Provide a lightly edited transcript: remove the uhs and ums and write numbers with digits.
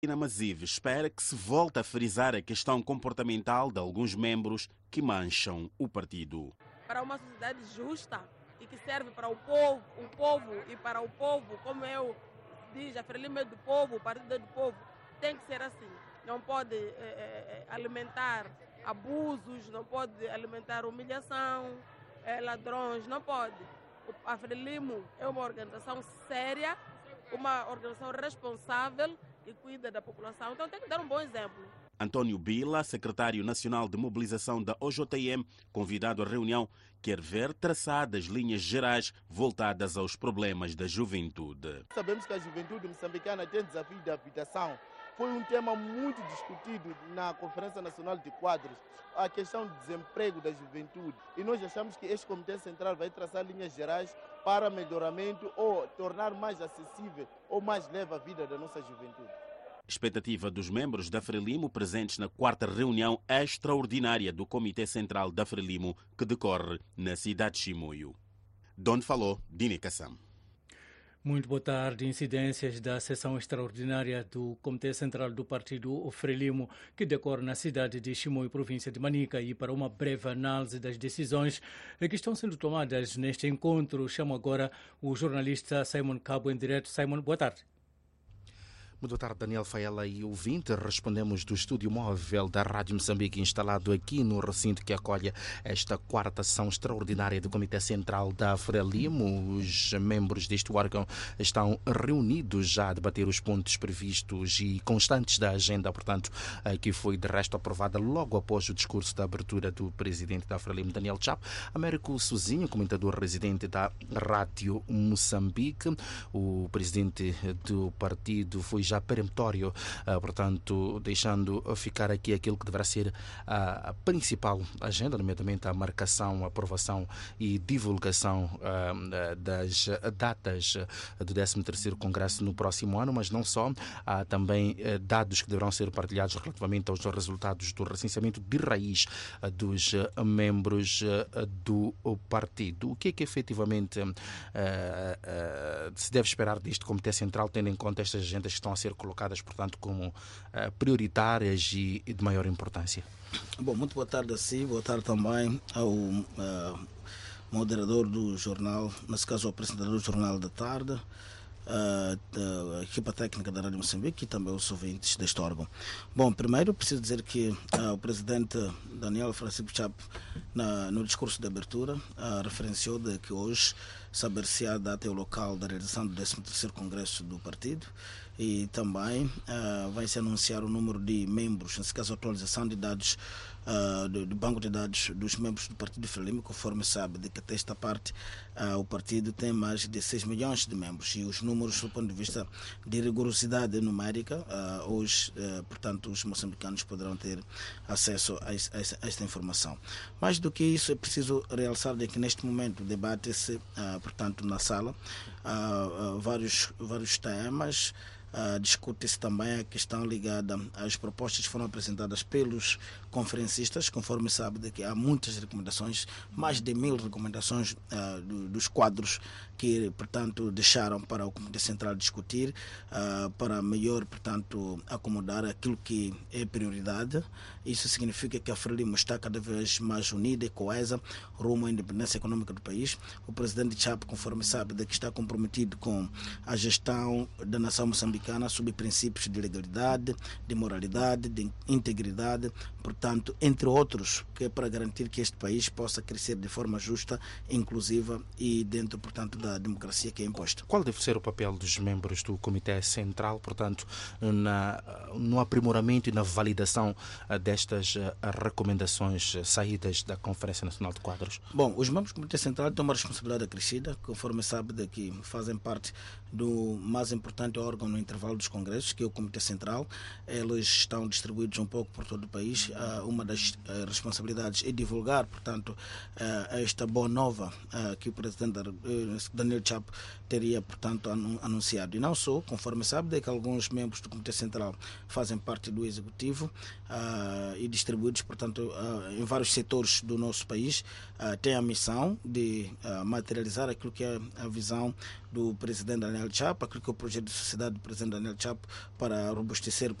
Maziv espera que se volte a frisar a questão comportamental de alguns membros que mancham o partido. Para uma sociedade justa e que serve para o povo e para o povo, como eu diz, a Frelimo é do povo, o partido é do povo, tem que ser assim. Não pode alimentar abusos, não pode alimentar humilhação, ladrões, não pode. A Frelimo é uma organização séria, uma organização responsável e cuida da população, então tem que dar um bom exemplo. António Bila, secretário nacional de mobilização da OJM, convidado à reunião, quer ver traçadas linhas gerais voltadas aos problemas da juventude. Sabemos que a juventude moçambicana tem desafio de habitação. Foi um tema muito discutido na Conferência Nacional de Quadros, a questão do desemprego da juventude. E nós achamos que este Comitê Central vai traçar linhas gerais para melhoramento ou tornar mais acessível ou mais leve a vida da nossa juventude. Expectativa dos membros da Frelimo presentes na 4ª reunião extraordinária do Comitê Central da Frelimo, que decorre na cidade de Chimoio. Donde falou, Dini Kassam. Muito boa tarde. Incidências da sessão extraordinária do Comitê Central do Partido Frelimo, que decorre na cidade de Chimoio, província de Manica, e para uma breve análise das decisões que estão sendo tomadas neste encontro, chamo agora o jornalista Simon Cabo em direto. Simon, boa tarde. Muito boa tarde, Daniel Faela e ouvinte. Respondemos do estúdio móvel da Rádio Moçambique, instalado aqui no recinto que acolhe esta 4ª sessão extraordinária do Comitê Central da Frelimo. Os membros deste órgão estão reunidos já a debater os pontos previstos e constantes da agenda, portanto, que foi de resto aprovada logo após o discurso de abertura do presidente da Frelimo, Daniel Chapo. Américo Sozinho, comentador residente da Rádio Moçambique. O presidente do partido foi já peremptório, portanto, deixando ficar aqui aquilo que deverá ser a principal agenda, nomeadamente a marcação, a aprovação e divulgação das datas do 13º Congresso no próximo ano, mas não só, há também dados que deverão ser partilhados relativamente aos resultados do recenseamento de raiz dos membros do partido. O que é que efetivamente se deve esperar deste Comitê Central, tendo em conta estas agendas que estão a ser colocadas, portanto, como prioritárias e de maior importância? Bom, muito boa tarde a si, boa tarde também ao moderador do jornal, nesse caso ao apresentador do Jornal da Tarde, da equipa técnica da Rádio Moçambique e também os ouvintes deste órgão. Bom, primeiro preciso dizer que o presidente Daniel Francisco Chapo, no discurso de abertura, referenciou de que hoje saber-se-á a data e o local da realização do 13º Congresso do partido e também vai-se anunciar o número de membros, nesse caso a atualização de dados do banco de dados dos membros do Partido Frelimo, conforme sabe de que até esta parte o partido tem mais de 6 milhões de membros e os números do ponto de vista de rigorosidade numérica, hoje, portanto, os moçambicanos poderão ter acesso a esta informação. Mais do que isso, é preciso realçar de que neste momento debate-se, portanto, na sala, vários temas. Discute-se também a questão ligada às propostas que foram apresentadas pelos conferencistas, conforme sabe de que há muitas recomendações, mais de 1000 recomendações dos quadros que, portanto, deixaram para o Comitê Central discutir, para melhor, portanto, acomodar aquilo que é prioridade. Isso significa que a Frelimo está cada vez mais unida e coesa rumo à independência econômica do país. O presidente Chapo, conforme sabe, de que está comprometido com a gestão da nação moçambicana sob princípios de legalidade, de moralidade, de integridade, portanto, entre outros, que é para garantir que este país possa crescer de forma justa, inclusiva e dentro, portanto, da democracia que é imposta. Qual deve ser o papel dos membros do Comitê Central, portanto, no aprimoramento e na validação destas recomendações saídas da Conferência Nacional de Quadros? Bom, os membros do Comitê Central têm uma responsabilidade acrescida, conforme sabe, de que fazem parte do mais importante órgão no intervalo dos congressos, que é o Comitê Central. Eles estão distribuídos um pouco por todo o país. Uma das responsabilidades é divulgar, portanto, esta boa nova que o presidente Daniel Chapo teria, portanto, anunciado. E não só, conforme sabe, que alguns membros do Comitê Central fazem parte do Executivo e distribuídos, portanto, em vários setores do nosso país, têm a missão de materializar aquilo que é a visão do presidente Daniel Chapo, aquilo que é o projeto de sociedade do presidente Daniel Chapo para robustecer